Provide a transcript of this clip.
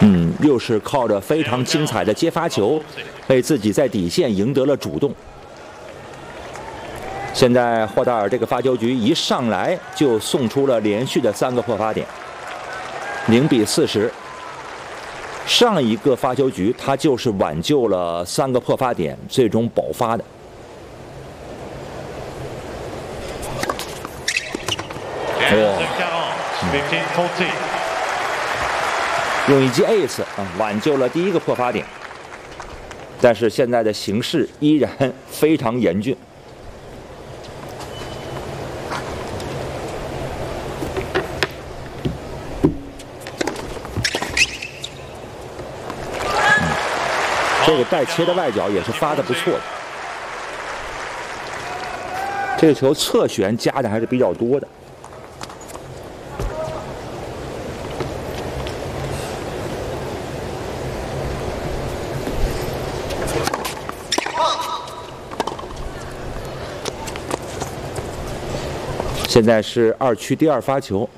又是靠着非常精彩的接发球，为自己在底线赢得了主动。现在霍达尔这个发球局一上来就送出了连续的3个破发点，0比40。上一个发球局他就是挽救了3个破发点，最终保发的。用一记 ace 挽救了第1个破发点，但是现在的形势依然非常严峻。这个带切的外角也是发的不错的，这个球侧旋加的还是比较多的。现在是2区第2发球，